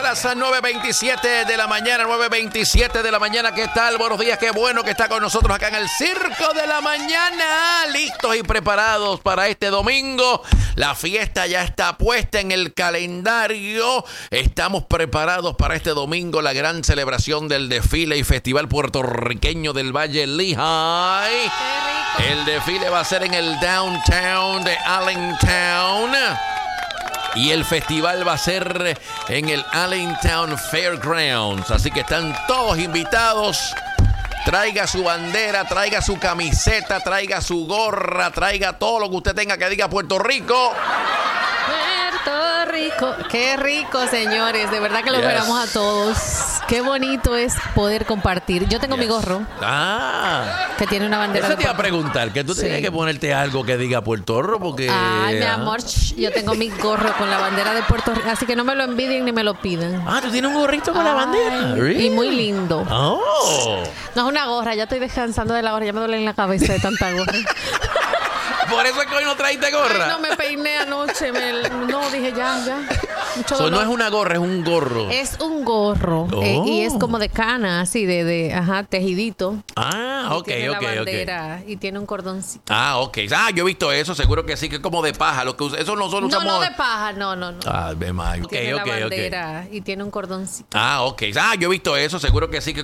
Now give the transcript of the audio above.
las 9:27 de la mañana, 9:27 de la mañana. ¿Qué tal? Buenos días, qué bueno que está con nosotros acá en el Circo de la Mañana. Listos y preparados para este domingo. La fiesta ya está puesta en el calendario. Estamos preparados para este domingo, la gran celebración del desfile y festival puertorriqueño del Valle Lehigh. El desfile va a ser en el downtown de Allentown. Y el festival va a ser en el Allentown Fairgrounds. Así que están todos invitados. Traiga su bandera, traiga su camiseta, traiga su gorra, traiga todo lo que usted tenga que diga Puerto Rico. Puerto Rico. Qué rico, señores. De verdad que los esperamos a todos. Qué bonito es poder compartir. Yo tengo mi gorro. Que tiene una bandera. Eso te iba a preguntar, que tú tenías que ponerte algo que diga Puerto Rico, porque... Ay, mi amor, yo tengo mi gorro con la bandera de Puerto Rico, así que no me lo envidien ni me lo pidan. Ah, ¿tú tienes un gorrito con la bandera? Really? Y muy lindo. Oh. No es una gorra, ya estoy descansando de la gorra, ya me duele en la cabeza de tanta gorra. Por eso es que hoy no traíste gorra. Ay, no, me peiné anoche. No, dije ya. No es una gorra, es un gorro. Es un gorro. Y es como de cana, así, tejidito. Ok. Tiene la bandera y tiene un cordoncito. Ok. Yo he visto eso, seguro que sí, que es como de paja. Eso nosotros usamos. No de paja, no. Ve mal. Tiene la bandera y tiene un cordoncito. Ok. Yo he visto eso, seguro que sí, que